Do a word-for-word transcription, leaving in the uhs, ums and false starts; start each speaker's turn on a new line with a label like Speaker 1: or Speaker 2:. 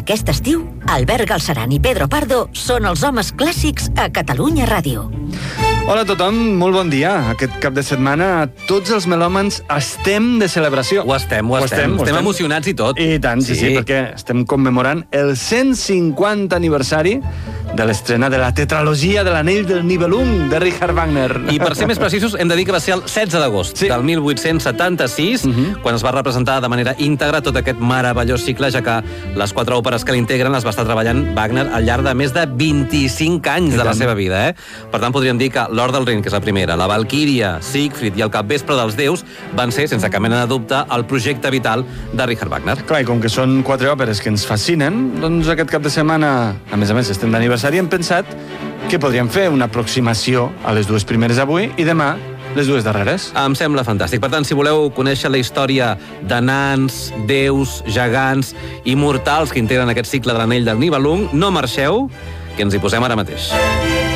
Speaker 1: Aquest estiu, Albert Galceran i Pedro Pardo són els homes clàssics a Catalunya Ràdio.
Speaker 2: Hola a tothom, molt bon dia. Aquest cap de setmana tots els melòmans estem de celebració.
Speaker 3: Ho estem, ho,
Speaker 2: ho
Speaker 3: estem.
Speaker 2: estem. Ho
Speaker 3: estem
Speaker 2: estem
Speaker 3: emocionats i tot.
Speaker 2: I tant, sí, sí, sí, perquè estem commemorant el cent cinquanta aniversari de l'estrena de la tetralogia de l'Anell del Nibelung de Richard Wagner.
Speaker 3: I per ser més precisos, hem de dir que va ser el setze d'agost
Speaker 2: sí.
Speaker 3: del mil vuit-cents setanta-sis, uh-huh. quan es va representar de manera íntegra tot aquest meravellós cicle, ja que les quatre òperes que l'integren les va estar treballant Wagner al llarg de més de vint-i-cinc anys de la seva vida. Eh? Per tant, podríem dir que Lord del Ring, que és la primera, la Valquíria, Siegfried i el Capvespre dels Déus van ser, sense cap mena de dubte, el projecte vital de Richard Wagner.
Speaker 2: Clar, i com que són quatre òperes que ens fascinen, doncs aquest cap de setmana, a més a més, estem d'aniversari, hem pensat que podríem fer una aproximació a les dues primeres avui i demà les dues darreres.
Speaker 3: Em sembla fantàstic. Per tant, si voleu conèixer la història de nans, déus, gegants i mortals que integren aquest cicle de l'Anell del Nibelung, no marxeu, que ens hi posem ara mateix.